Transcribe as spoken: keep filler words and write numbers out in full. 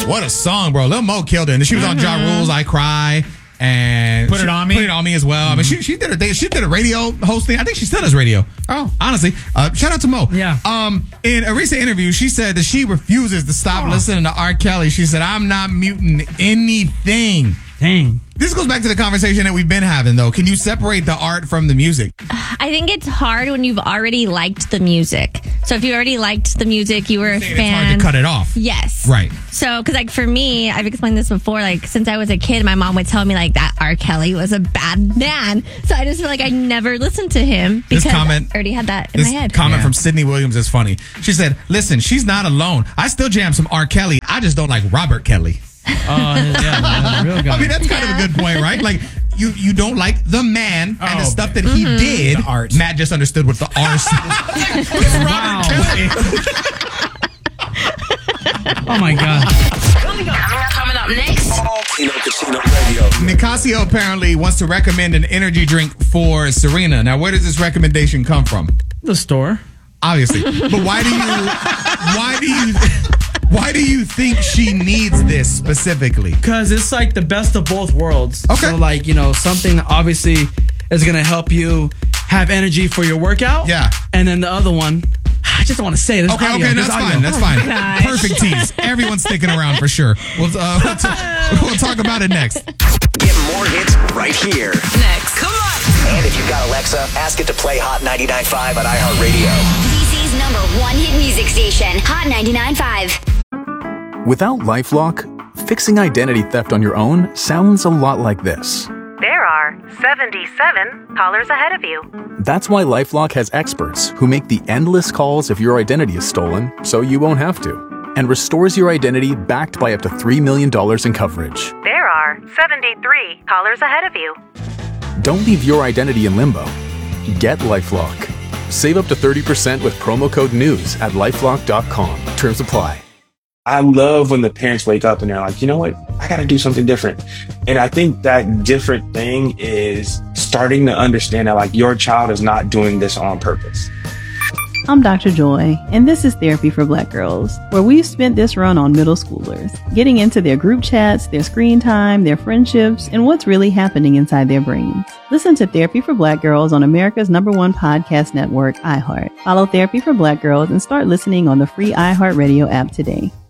What a song, bro. Lil Mo killed it. And she was mm-hmm. on Ja Rule's I Cry. And put it on me. Put it on me as well. Mm-hmm. I mean, she she did her thing. She did a radio hosting. I think she still does radio. Oh, honestly, uh, shout out to Mo. Yeah. Um, in a recent interview, she said that she refuses to stop oh. listening to R. Kelly. She said, "I'm not muting anything." Dang. This goes back to the conversation that we've been having, though. Can you separate the art from the music? I think it's hard when you've already liked the music. So if you already liked the music, you were a fan. It's hard to cut it off. Yes. Right. So, because like for me, I've explained this before, like since I was a kid, my mom would tell me like that R. Kelly was a bad man. So I just feel like I never listened to him because this comment, I already had that in this my head. comment yeah. from Sydney Williams is funny. She said, listen, she's not alone. I still jam some R. Kelly. I just don't like Robert Kelly. Oh, uh, yeah, that's a real guy. I mean, that's kind yeah. of a good point, right? Like, you, you don't like the man oh, and the stuff that mm-hmm. he did. The art. Matt just understood what the R is. Wow. Oh, my God. Coming up, coming up next. Kino Casino Radio. Nicasio apparently wants to recommend an energy drink for Serena. Now, where does this recommendation come from? The store. Obviously. But why do you... Why do you... Why do you think she needs this specifically? Because it's like the best of both worlds. Okay. So like, you know, something obviously is going to help you have energy for your workout. Yeah. And then the other one, I just don't want to say it. Okay, audio. okay, that's audio. fine. That's fine. Gosh. Perfect tease. Everyone's sticking around for sure. We'll, uh, we'll, t- we'll talk about it next. Get more hits right here. Next. Come on. And if you've got Alexa, ask it to play Hot ninety-nine point five on iHeartRadio. D C's number one hit music station, Hot ninety-nine point five. Without LifeLock, fixing identity theft on your own sounds a lot like this. There are seventy-seven callers ahead of you. That's why LifeLock has experts who make the endless calls if your identity is stolen, so you won't have to, and restores your identity backed by up to three million dollars in coverage. There are seventy-three callers ahead of you. Don't leave your identity in limbo. Get LifeLock. Save up to thirty percent with promo code NEWS at lifelock dot com. Terms apply. I love when the parents wake up and they're like, you know what? I got to do something different. And I think that different thing is starting to understand that like your child is not doing this on purpose. I'm Doctor Joy, and this is Therapy for Black Girls, where we've spent this run on middle schoolers, getting into their group chats, their screen time, their friendships, and what's really happening inside their brains. Listen to Therapy for Black Girls on America's number one podcast network, iHeart. Follow Therapy for Black Girls and start listening on the free iHeartRadio app today.